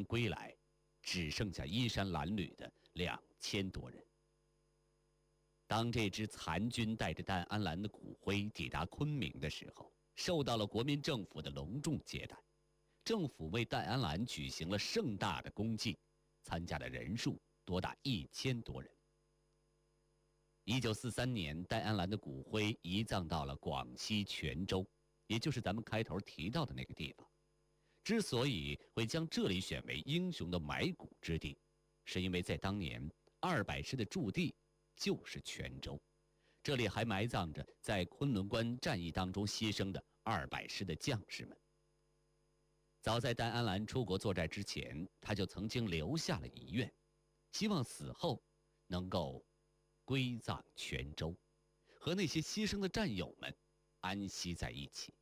兵归来，只剩下衣衫褴褛的2000多人。当这支残军带着戴安澜的骨灰抵达昆明的时候，受到了国民政府的隆重接待。政府为戴安澜举行了盛大的公祭，参加的人数多达1000多人。1943年，戴安澜的骨灰移葬到了广西全州，也就是咱们开头提到的那个地方。之所以会将这里选为英雄的埋骨之地，是因为在当年200师的驻地就是全州，这里还埋葬着在昆仑关战役当中牺牲的200师的将士们。早在戴安澜出国作战之前，他就曾经留下了遗愿，希望死后能够归葬全州，和那些牺牲的战友们安息在一起。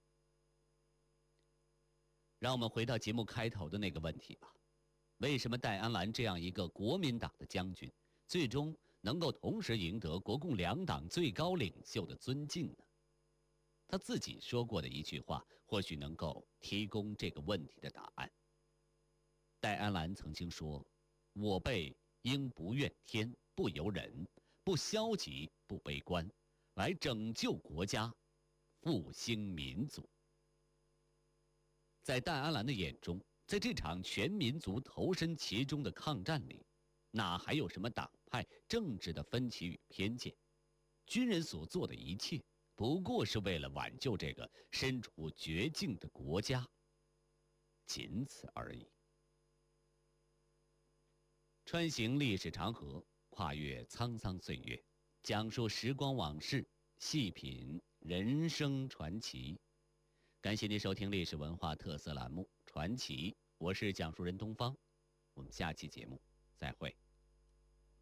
让我们回到节目开头的那个问题吧，为什么戴安澜这样一个国民党的将军，最终能够同时赢得国共两党最高领袖的尊敬呢？他自己说过的一句话，或许能够提供这个问题的答案。戴安澜曾经说：“我辈应不怨天，不尤人，不消极，不悲观，来拯救国家，复兴民族。”在戴安澜的眼中，在这场全民族投身其中的抗战里，哪还有什么党派政治的分歧与偏见？军人所做的一切，不过是为了挽救这个身处绝境的国家，仅此而已。穿行历史长河，跨越沧桑岁月，讲述时光往事，细品人生传奇。感谢您收听历史文化特色栏目《传奇》，我是讲述人东方，我们下期节目再会。